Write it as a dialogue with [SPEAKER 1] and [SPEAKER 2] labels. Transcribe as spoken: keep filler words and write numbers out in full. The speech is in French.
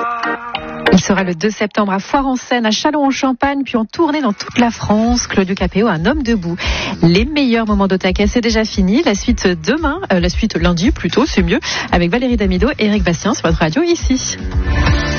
[SPEAKER 1] Il sera le deux septembre à Foire-en-Seine, à Châlons-en-Champagne, puis en tournée dans toute la France. Claudio Capéo, un homme debout. Les meilleurs moments d'Otaquet, c'est déjà fini. La suite demain, euh, la suite lundi plutôt, c'est mieux, avec Valérie Damido et Eric Bastien sur votre radio ici.